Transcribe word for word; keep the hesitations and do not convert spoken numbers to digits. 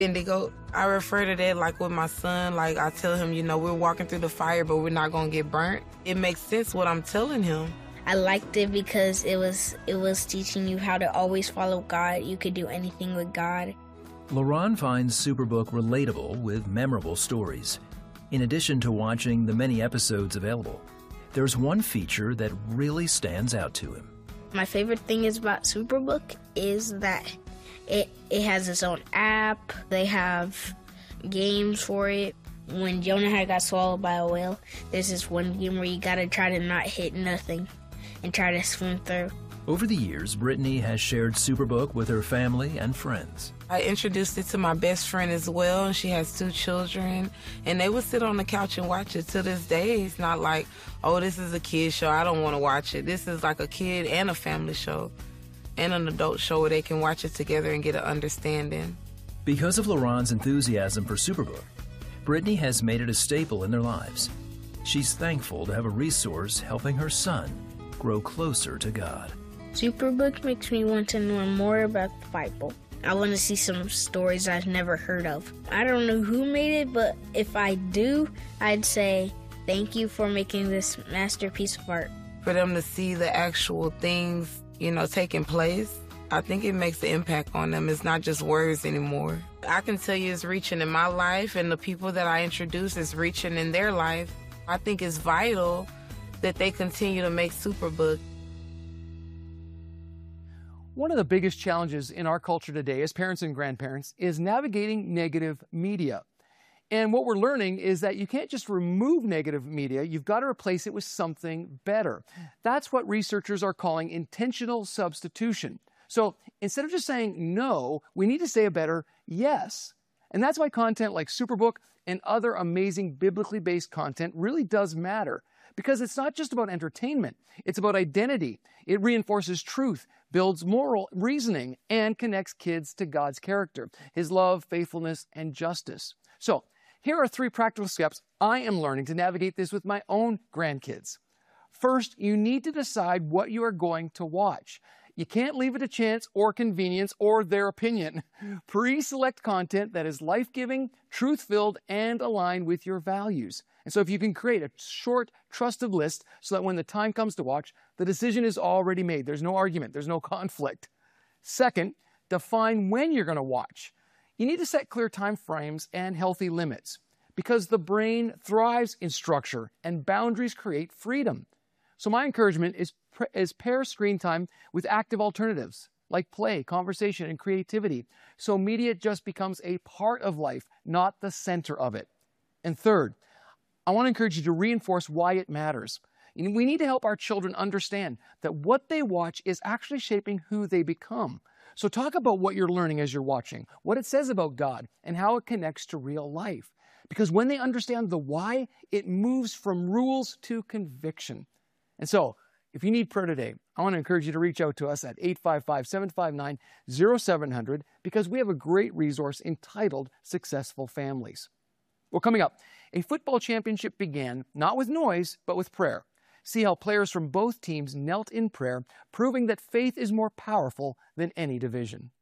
Indigo. I refer to that like with my son, like I tell him, you know, we're walking through the fire, but we're not going to get burnt. It makes sense what I'm telling him. I liked it because it was it was teaching you how to always follow God. You could do anything with God. LaRon finds Superbook relatable with memorable stories. In addition to watching the many episodes available, there's one feature that really stands out to him. My favorite thing is about Superbook is that it it has its own app. They have games for it. When Jonah had got swallowed by a whale, there's this one game where you gotta try to not hit nothing and try to swim through. Over the years, Brittany has shared Superbook with her family and friends. I introduced it to my best friend as well, and she has two children, and they would sit on the couch and watch it. To this day, it's not like, oh, this is a kid show, I don't want to watch it. This is like a kid and a family show and an adult show where they can watch it together and get an understanding. Because of LaRon's enthusiasm for Superbook, Brittany has made it a staple in their lives. She's thankful to have a resource helping her son grow closer to God. Superbook makes me want to know more about the Bible. I want to see some stories I've never heard of. I don't know who made it, but if I do, I'd say thank you for making this masterpiece of art. For them to see the actual things, you know, taking place, I think it makes the impact on them. It's not just words anymore. I can tell you it's reaching in my life, and the people that I introduce is reaching in their life. I think it's vital that they continue to make Superbook. One of the biggest challenges in our culture today as parents and grandparents is navigating negative media. And what we're learning is that you can't just remove negative media, you've got to replace it with something better. That's what researchers are calling intentional substitution. So instead of just saying no, we need to say a better yes. And that's why content like Superbook and other amazing biblically based content really does matter. Because it's not just about entertainment, it's about identity. It reinforces truth, builds moral reasoning, and connects kids to God's character, His love, faithfulness, and justice. So, here are three practical steps I am learning to navigate this with my own grandkids. First, you need to decide what you are going to watch. You can't leave it to chance or convenience or their opinion. Pre-select content that is life-giving, truth-filled, and aligned with your values. And so if you can create a short, trusted list so that when the time comes to watch, the decision is already made. There's no argument. There's no conflict. Second, define when you're going to watch. You need to set clear time frames and healthy limits because the brain thrives in structure and boundaries create freedom. So my encouragement is, is pair screen time with active alternatives like play, conversation, and creativity. So media just becomes a part of life, not the center of it. And third, I want to encourage you to reinforce why it matters. We need to help our children understand that what they watch is actually shaping who they become. So talk about what you're learning as you're watching, what it says about God, and how it connects to real life. Because when they understand the why, it moves from rules to conviction. And so, if you need prayer today, I want to encourage you to reach out to us at eight five five, seven five nine, zero seven zero zero because we have a great resource entitled Successful Families. Well, coming up, a football championship began not with noise, but with prayer. See how players from both teams knelt in prayer, proving that faith is more powerful than any division.